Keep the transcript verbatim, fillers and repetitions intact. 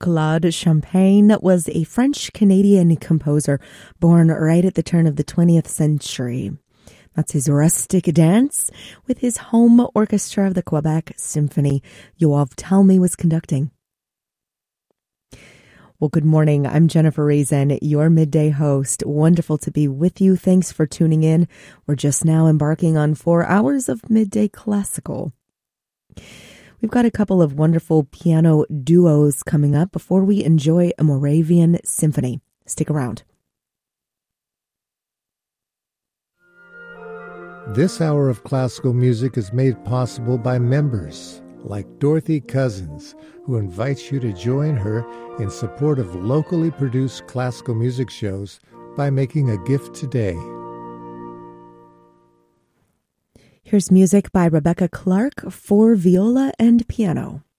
Claude Champagne was a French-Canadian composer born right at the turn of the twentieth century. That's his rustic dance with his home orchestra of the Quebec Symphony Yoav Talmy was conducting. Well, good morning. I'm Jennifer Reason, your midday host. Wonderful to be with you. Thanks for tuning in. We're just now embarking on four hours of midday classical. We've got a couple of wonderful piano duos coming up before we enjoy a Moravian symphony. Stick around. This hour of classical music is made possible by members like Dorothy Cousins, who invites you to join her in support of locally produced classical music shows by making a gift today. Here's music by Rebecca Clark for viola and piano.